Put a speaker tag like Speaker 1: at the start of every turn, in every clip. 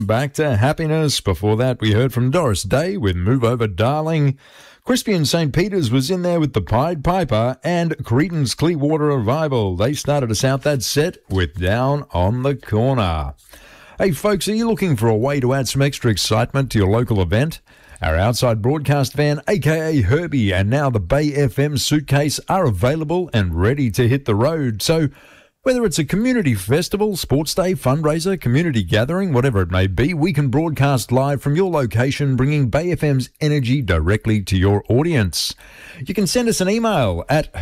Speaker 1: Back to Happiness. Before that, we heard from Doris Day with Move Over Darling. Crispy and St. Peter's was in there with the Pied Piper, and Creedence Clearwater Revival. They started us out that set with Down on the Corner. Hey folks, are you looking for a way to add some extra excitement to your local event? Our outside broadcast van, aka Herbie, and now the Bay FM suitcase are available and ready to hit the road. So whether it's a community festival, sports day, fundraiser, community gathering, whatever it may be, we can broadcast live from your location, bringing Bay FM's energy directly to your audience. You can send us an email at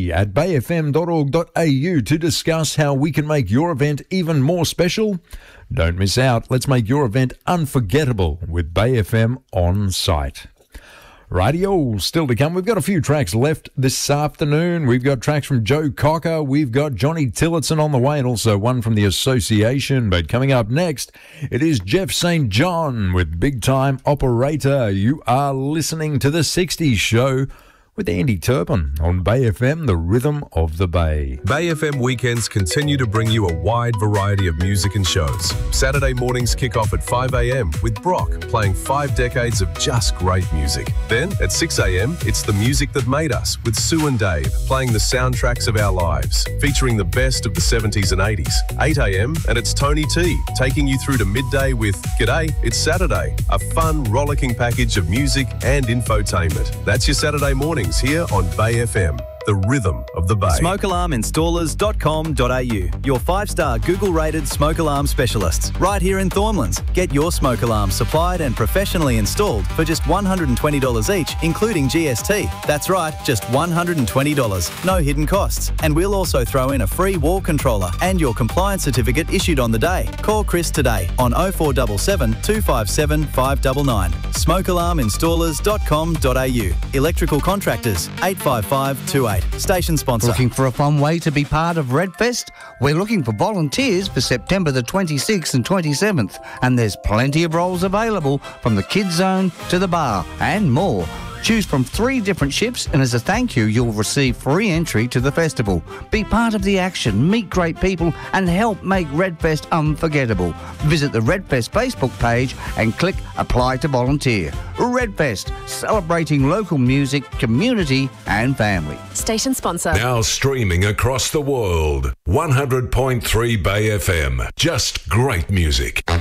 Speaker 1: herbie@bayfm.org.au to discuss how we can make your event even more special. Don't miss out. Let's make your event unforgettable with Bay FM on site. Radio still to come. We've got a few tracks left this afternoon. We've got tracks from Joe Cocker. We've got Johnny Tillotson on the way, and also one from the Association. But coming up next, it is Jeff St. John with Big Time Operator. You are listening to the 60s Show with Andy Turpin on Bay FM, the rhythm of the Bay.
Speaker 2: Bay FM weekends continue to bring you a wide variety of music and shows. Saturday mornings kick off at 5 a.m. with Brock playing 5 decades of just great music. Then at 6 a.m, it's The Music That Made Us with Sue and Dave playing the soundtracks of our lives, featuring the best of the 70s and 80s. 8 a.m, and it's Tony T taking you through to midday with G'day, It's Saturday, a fun, rollicking package of music and infotainment. That's your Saturday mornings here on Bay FM, the rhythm of the Bay.
Speaker 3: SmokeAlarmInstallers.com.au, your 5-star Google-rated smoke alarm specialists. Right here in Thornlands. Get your smoke alarm supplied and professionally installed for just $120 each, including GST. That's right, just $120. No hidden costs. And we'll also throw in a free wall controller and your compliance certificate issued on the day. Call Chris today on 0477 257 599. SmokeAlarmInstallers.com.au. Electrical contractors 85528. Station sponsor.
Speaker 4: Looking for a fun way to be part of Redfest? We're looking for volunteers for September the 26th and 27th, and there's plenty of roles available from the kids zone to the bar and more. Choose from 3 different ships, and as a thank you, you'll receive free entry to the festival. Be part of the action, meet great people, and help make Redfest unforgettable. Visit the Redfest Facebook page and click Apply to Volunteer. Redfest, celebrating local music, community, and family.
Speaker 5: Station sponsor.
Speaker 6: Now streaming across the world. 100.3 Bay FM. Just great music.